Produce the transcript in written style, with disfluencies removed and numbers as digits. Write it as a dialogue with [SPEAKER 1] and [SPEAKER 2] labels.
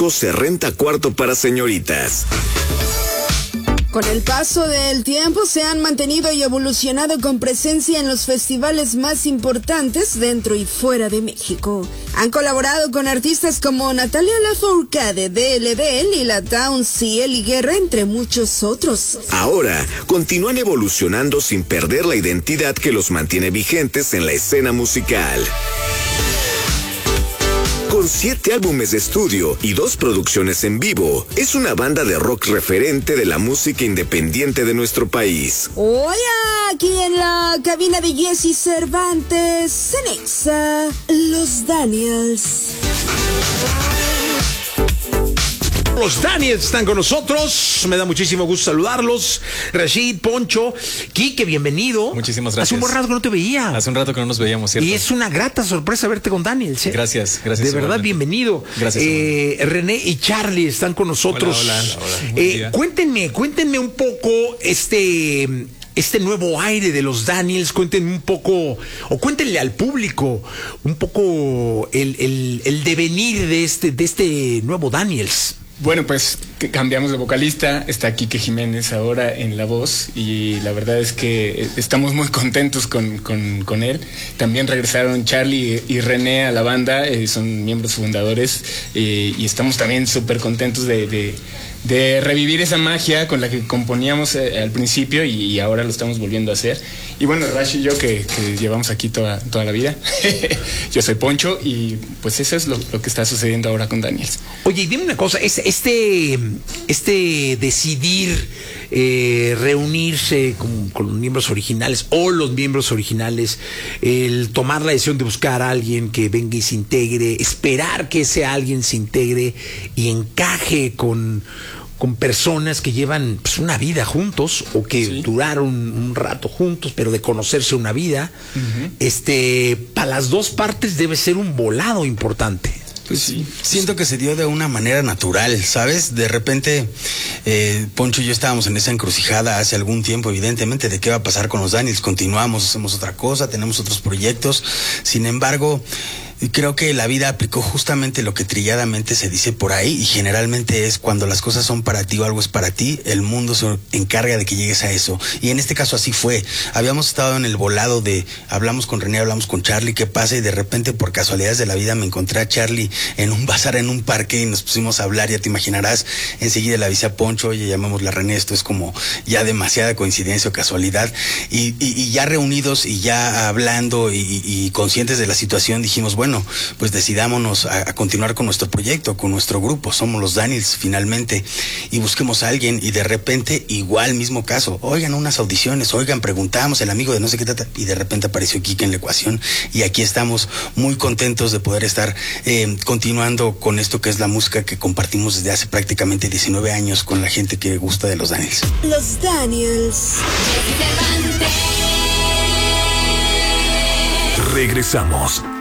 [SPEAKER 1] Jalisco se renta cuarto para señoritas.
[SPEAKER 2] Con el paso del tiempo se han mantenido y evolucionado con presencia en los festivales más importantes dentro y fuera de México. Han colaborado con artistas como Natalia Lafourcade de LBL y La Towns y Eli Guerra, entre muchos otros.
[SPEAKER 1] Ahora, continúan evolucionando sin perder la identidad que los mantiene vigentes en la escena musical. Con 7 álbumes de estudio y 2 producciones en vivo, es una banda de rock referente de la música independiente de nuestro país.
[SPEAKER 2] Hoy aquí en la cabina de Jesse Cervantes, en Exa, Los Daniels.
[SPEAKER 3] Los Daniels están con nosotros. Me da muchísimo gusto saludarlos. Rashid, Poncho, Quique, bienvenido.
[SPEAKER 4] Muchísimas gracias.
[SPEAKER 3] Hace un buen rato que no te veía.
[SPEAKER 4] Hace un rato que no nos veíamos, ¿cierto?
[SPEAKER 3] Y es una grata sorpresa verte con Daniels.
[SPEAKER 4] Gracias.
[SPEAKER 3] De verdad,
[SPEAKER 4] igualmente.
[SPEAKER 3] bienvenido.
[SPEAKER 4] Gracias.
[SPEAKER 3] René y Charlie están con nosotros.
[SPEAKER 4] Hola. Buen día.
[SPEAKER 3] Cuéntenme un poco este nuevo aire de los Daniels. Cuéntenme un poco, o cuéntenle al público un poco el devenir de este nuevo Daniels.
[SPEAKER 5] Bueno, pues cambiamos de vocalista, está Quique Jiménez ahora en la voz y la verdad es que estamos muy contentos con él. También regresaron Charlie y René a la banda, son miembros fundadores y estamos también súper contentos de revivir esa magia con la que componíamos al principio y ahora lo estamos volviendo a hacer. Y bueno, Rash y yo que llevamos aquí toda la vida. Yo soy Poncho y pues eso es lo que está sucediendo ahora con Daniels.
[SPEAKER 3] Oye, dime una cosa, este decidir reunirse con los miembros originales o los miembros originales, el tomar la decisión de buscar a alguien que venga y se integre, esperar que ese alguien se integre y encaje con personas que llevan pues, una vida juntos o que duraron un rato juntos, pero de conocerse una vida, para las dos partes debe ser un volado importante.
[SPEAKER 6] Pues sí. Siento que se dio de una manera natural, ¿sabes? De repente, Poncho y yo estábamos en esa encrucijada hace algún tiempo, evidentemente, de qué va a pasar con los Daniels. Continuamos, hacemos otra cosa, tenemos otros proyectos. Sin embargo, creo que la vida aplicó justamente lo que trilladamente se dice por ahí y generalmente es cuando las cosas son para ti o algo es para ti, el mundo se encarga de que llegues a eso. Y en este caso así fue. Habíamos estado en el volado de, hablamos con René, hablamos con Charlie, ¿qué pasa? Y de repente por casualidades de la vida me encontré a Charlie en un bazar, en un parque y nos pusimos a hablar, ya te imaginarás. Enseguida le avisé a Poncho, oye, llamémosla a René, esto es como ya demasiada coincidencia o casualidad. Y ya reunidos y ya hablando y conscientes de la situación dijimos, bueno, pues decidámonos a continuar con nuestro proyecto, con nuestro grupo, somos los Daniels finalmente, y busquemos a alguien y de repente, igual mismo caso, oigan unas audiciones, preguntamos, el amigo de no sé qué trata, y de repente apareció Quique en la ecuación y aquí estamos muy contentos de poder estar continuando con esto que es la música que compartimos desde hace prácticamente 19 años con la gente que gusta de los Daniels.
[SPEAKER 2] Los Daniels.
[SPEAKER 1] Regresamos.